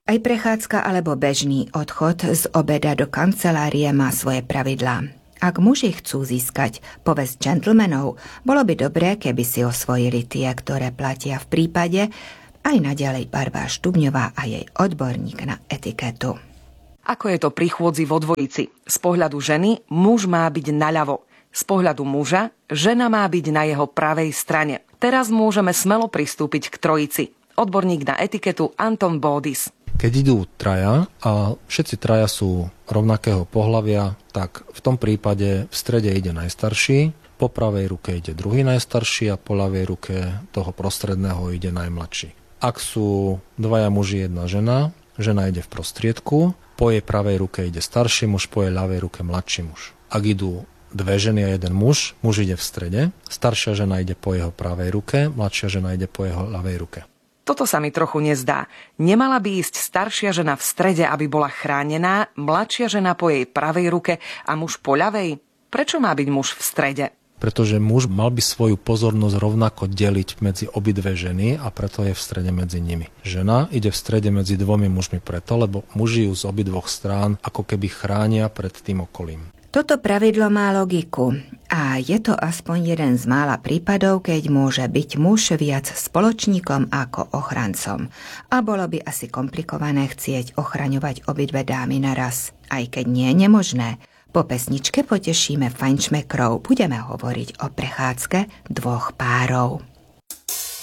Aj prechádzka alebo bežný odchod z obeda do kancelárie má svoje pravidlá. Ak muži chcú získať povesť gentlemanov, bolo by dobré, keby si osvojili tie, ktoré platia v prípade, aj naďalej Barbára Štubňová a jej odborník na etiketu. Ako je to pri chôdzi vo dvojici? Z pohľadu ženy muž má byť naľavo. Z pohľadu muža žena má byť na jeho pravej strane. Teraz môžeme smelo pristúpiť k trojici. Odborník na etiketu Anton Bódis. Keď idú traja a všetci traja sú rovnakého pohlavia, tak v tom prípade v strede ide najstarší, po pravej ruke ide druhý najstarší a po ľavej ruke toho prostredného ide najmladší. Ak sú dvaja muži, jedna žena, žena ide v prostriedku, po jej pravej ruke ide starší muž, po jej ľavej ruke mladší muž. Ak idú dve ženy a jeden muž, muž ide v strede, staršia žena ide po jeho pravej ruke, mladšia žena ide po jeho ľavej ruke. Toto sa mi trochu nezdá. Nemala by ísť staršia žena v strede, aby bola chránená, mladšia žena po jej pravej ruke a muž po ľavej? Prečo má byť muž v strede? Pretože muž mal by svoju pozornosť rovnako deliť medzi obidve ženy a preto je v strede medzi nimi. Žena ide v strede medzi dvomi mužmi preto, lebo muži ju z obidvoch strán ako keby chránia pred tým okolím. Toto pravidlo má logiku a je to aspoň jeden z mála prípadov, keď môže byť muž viac spoločníkom ako ochrancom. A bolo by asi komplikované chcieť ochraňovať obidve dámy naraz, aj keď nie je nemožné. Po pesničke potešíme fajnšmekrov, budeme hovoriť o prechádzke dvoch párov.